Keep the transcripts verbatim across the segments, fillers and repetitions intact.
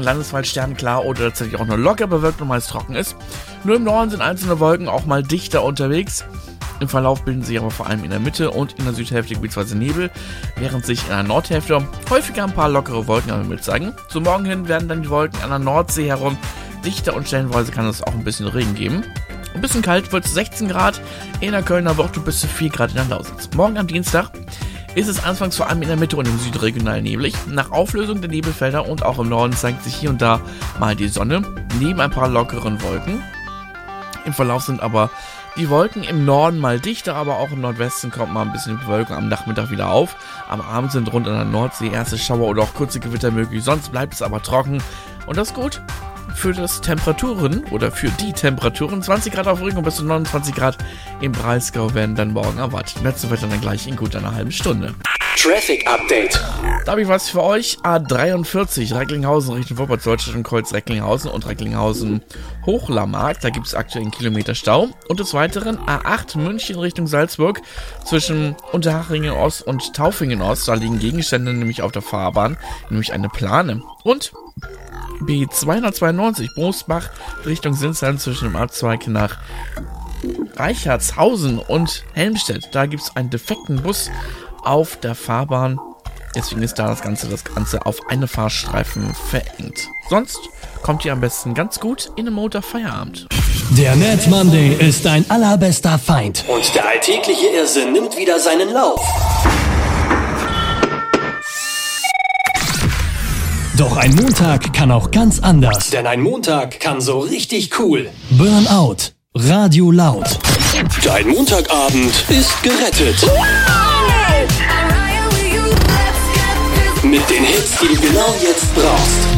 landesweit sternklar oder tatsächlich auch nur locker bewölkt und meist trocken ist. Nur im Norden sind einzelne Wolken auch mal dichter unterwegs. Im Verlauf bilden sich aber vor allem in der Mitte und in der Südhälfte gebietsweise Nebel, während sich in der Nordhälfte häufiger ein paar lockere Wolken am Himmel zeigen. Zum Morgen hin werden dann die Wolken an der Nordsee herum dichter und stellenweise kann es auch ein bisschen Regen geben. Ein bisschen kalt wird es sechzehn Grad in der Kölner Woche bis zu vier Grad in der Lausitz. Morgen am Dienstag ist es anfangs vor allem in der Mitte und im Süden regional neblig. Nach Auflösung der Nebelfelder und auch im Norden zeigt sich hier und da mal die Sonne, neben ein paar lockeren Wolken. Im Verlauf sind aber die Wolken im Norden mal dichter, aber auch im Nordwesten kommt mal ein bisschen Bewölkung am Nachmittag wieder auf. Am Abend sind rund an der Nordsee erste Schauer oder auch kurze Gewitter möglich, sonst bleibt es aber trocken. Und das ist gut für das Temperaturen oder für die Temperaturen. zwanzig Grad auf Rügen und bis zu neunundzwanzig Grad im Breisgau werden dann morgen erwartet. Mehr zu Wetter dann gleich in gut einer halben Stunde. Traffic Update. Da habe ich was für euch. A dreiundvierzig, Recklinghausen Richtung Vorpommern-Deutschland und Kreuz Recklinghausen und Recklinghausen-Hochlermarkt. Da gibt es aktuell einen Kilometer Stau. Und des Weiteren A acht München Richtung Salzburg zwischen Unterhachingen Ost und Taufingen Ost. Da liegen Gegenstände nämlich auf der Fahrbahn, nämlich eine Plane. Und B zweihundertzweiundneunzig Bosbach Richtung Sinsheim zwischen dem Abzweig nach Reichartshausen und Helmstedt. Da gibt es einen defekten Bus auf der Fahrbahn. Deswegen ist da das Ganze, das Ganze auf eine Fahrstreifen verengt. Sonst kommt ihr am besten ganz gut in den Motor-Feierabend. Der Mad Monday ist dein allerbester Feind. Und der alltägliche Irrsinn nimmt wieder seinen Lauf. Doch ein Montag kann auch ganz anders. Denn ein Montag kann so richtig cool. Burnout. Radio laut. Dein Montagabend ist gerettet. Mit den Hits, die du genau jetzt brauchst.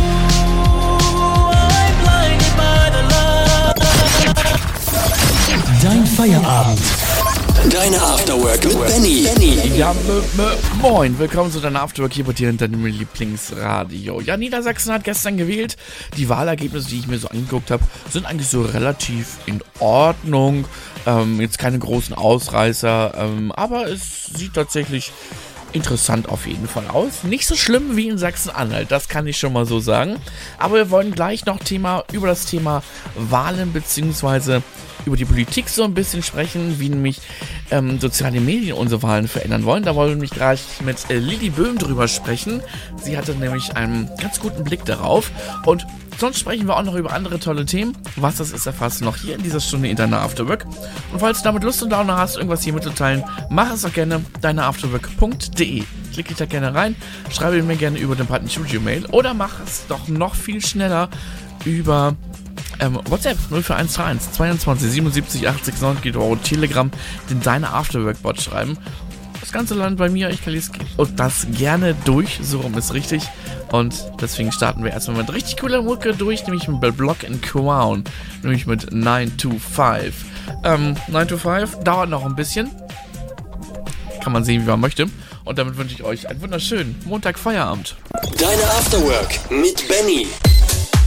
Dein Feierabend. Deine Afterwork mit Benny. Benny. Ja, m- m- moin, willkommen zu deiner Afterwork hier bei dir hinter dem Lieblingsradio. Ja, Niedersachsen hat gestern gewählt. Die Wahlergebnisse, die ich mir so angeguckt habe, sind eigentlich so relativ in Ordnung. Ähm, jetzt keine großen Ausreißer, ähm, aber es sieht tatsächlich interessant auf jeden Fall aus. Nicht so schlimm wie in Sachsen-Anhalt, das kann ich schon mal so sagen. Aber wir wollen gleich noch Thema über das Thema Wahlen bzw. über die Politik so ein bisschen sprechen, wie nämlich ähm, soziale Medien unsere Wahlen verändern wollen. Da wollen wir nämlich gleich mit äh, Lilly Böhm drüber sprechen. Sie hatte nämlich einen ganz guten Blick darauf. Und sonst sprechen wir auch noch über andere tolle Themen. Was das ist, erfährst du noch hier in dieser Stunde in deiner Afterwork. Und falls du damit Lust und Laune hast, irgendwas hier mitzuteilen, mach es doch gerne deineafterwork punkt de. Klick dich da gerne rein, schreibe mir gerne über den Partner Studio-Mail oder mach es doch noch viel schneller über Ähm, WhatsApp null vier eins drei eins zweiundzwanzig siebenundsiebzig achtzig neun geht oder Telegram den Deine Afterwork-Bot schreiben. Das Ganze landet bei mir, ich kann und das gerne durch, so rum ist richtig. Und deswegen starten wir erstmal mit richtig cooler Mucke durch, nämlich mit Block and Crown, nämlich mit nine to five. Ähm, nine to five dauert noch ein bisschen. Kann man sehen, wie man möchte. Und damit wünsche ich euch einen wunderschönen Montag-Feierabend. Deine Afterwork mit Benny.